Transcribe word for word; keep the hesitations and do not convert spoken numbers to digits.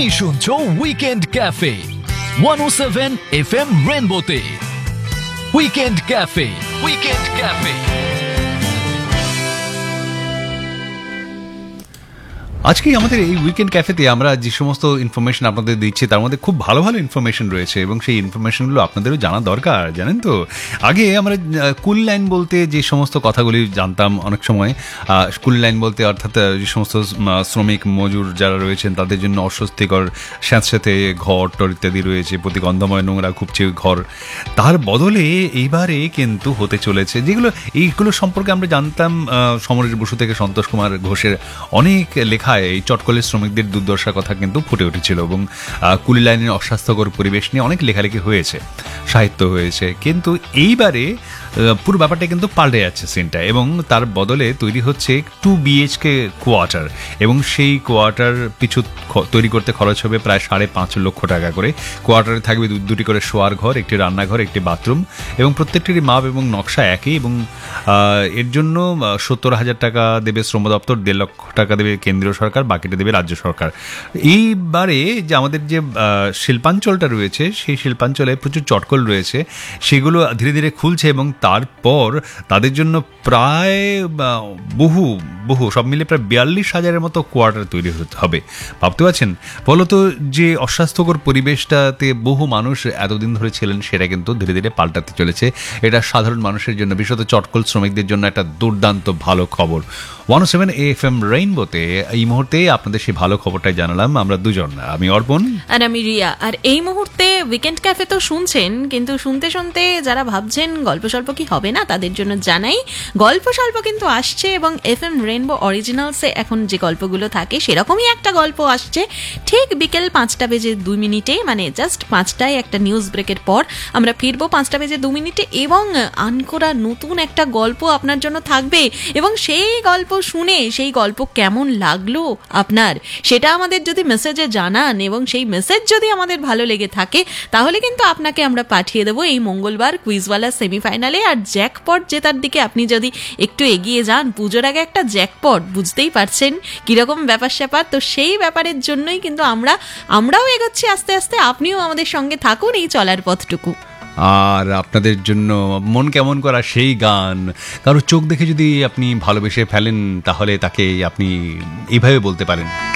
তুমি শুনছো weekend cafe one ও seven F M রেনবোতে। Weekend cafe weekend cafe আজকে আমাদের এই উইকেন্ড ক্যাফেতে আমরা যে সমস্ত ইনফরমেশন আপনাদের দিচ্ছি তার মধ্যে খুব ভালো ভালো ইনফরমেশন রয়েছে এবং সেই ইনফরমেশনগুলো আপনাদেরও জানা দরকার, জানেন তো। আগে আমরা কুল লাইন বলতে যে সমস্ত কথাগুলি জানতাম, অনেক সময় কুল লাইন বলতে অর্থাৎ যে সমস্ত শ্রমিক মজুর যারা রয়েছেন তাদের জন্য অস্বস্তিকর স্যাঁতস্যাঁতে ঘর টর ইত্যাদি রয়েছে, প্রতি গন্ধময় নোংরা খুবছে ঘর, তার বদলে এইবারে কিন্তু হতে চলেছে যেগুলো, এইগুলো সম্পর্কে আমরা জানতাম সমরেশ বসু থেকে সন্তোষ কুমার ঘোষের অনেক লেখা এই চটকলের শ্রমিকদের দুর্দশার কথা কিন্তু ফুটে উঠেছিল এবং কুলি লাইনের অস্বাস্থ্যকর পরিবেশ নিয়ে অনেক লেখালেখি হয়েছে, সাহিত্য হয়েছে। কিন্তু এইবারে পুরো ব্যাপারটা কিন্তু পাল্টে যাচ্ছে সিনটা এবং তার বদলে তৈরি হচ্ছে টু বিএইচকে কোয়ার্টার এবং সেই কোয়ার্টার পিছু তৈরি করতে খরচ হবে প্রায় সাড়ে পাঁচ লক্ষ টাকা করে। কোয়ার্টারে থাকবে দুটি করে শোয়ার ঘর, একটি রান্নাঘর, একটি বাথরুম এবং প্রত্যেকটির মাপ এবং নকশা একই এবং এর জন্য সত্তর হাজার টাকা দেবে শ্রম দপ্তর, দেড় লক্ষ টাকা দেবে কেন্দ্রীয় সরকার, বাকিটা দেবে রাজ্য সরকার। এইবারে যে আমাদের যে শিল্পাঞ্চলটা রয়েছে সেই শিল্পাঞ্চলে প্রচুর চটকল রয়েছে, সেগুলো ধীরে ধীরে খুলছে এবং তারপর তাদের জন্য প্রায় বহু বহু সব মিলে প্রায় বিয়াল্লিশ হাজারের মতো কোয়ার্টার তৈরি হতে হবে। ভাবতে পারছেন? ফলত যে অস্বাস্থ্যকর পরিবেশটাতে বহু মানুষ এতদিন ধরে ছিলেন সেটা কিন্তু ধীরে ধীরে পাল্টাতে চলেছে। এটা সাধারণ মানুষের জন্য, বিশেষত চটকল শ্রমিকদের জন্য একটা দুর্দান্ত ভালো খবর। ওয়ান ও সেভেন এফ এম রেইনবোতে এই মুহূর্তে আপনাদের সেই ভালো খবরটাই জানালাম আমরা দুজন, আমি অর্পণ আর আমি রিয়া। আর এই মুহূর্তে উইকেন্ড ক্যাফে তো শুনছেন, কিন্তু শুনতে শুনতে যারা ভাবছেন গল্প স্বল্প কি হবে না, তাদের জন্য জানাই গল্প স্বল্প কিন্তু আসছে এবং এফ এম রেইনবো অরিজিনালসে এখন যে গল্পগুলো থাকে সেরকমই একটা গল্প আসছে ঠিক বিকেল পাঁচটা বেজে দুই মিনিটে, মানে জাস্ট পাঁচটায় একটা নিউজ ব্রেকের পর আমরা ফিরবো পাঁচটা বেজে দু মিনিটে এবং আনকোরা নতুন একটা গল্প আপনার জন্য থাকবে এবং সেই গল্প শুনে সেই গল্প কেমন লাগলো আপনার সেটা আমাদের যদি মেসেজে জানান এবং সেই মেসেজ যদি আমাদের ভালো লেগে থাকে তাহলে কিন্তু আপনাকে আমরা পাঠিয়ে দেবো এই মঙ্গলবার কুইজওয়ালা সেমিফাইনালে। আর জ্যাকপট জেতার দিকে আপনি যদি একটু এগিয়ে যান, পুজোর আগে একটা জ্যাকপট, বুঝতেই পারছেন কিরকম ব্যাপার স্যাপার, তো সেই ব্যাপারের জন্যই কিন্তু আমরা আমরাও এগোচ্ছি আস্তে আস্তে, আপনিও আমাদের সঙ্গে থাকুন এই চলার পথটুকু। আর আপনাদের জন্য মন কেমন করা সেই গান, কারো চোখ দেখে যদি আপনি ভালোবেসে ফেলেন তাহলে তাকে আপনি এইভাবে বলতে পারেন।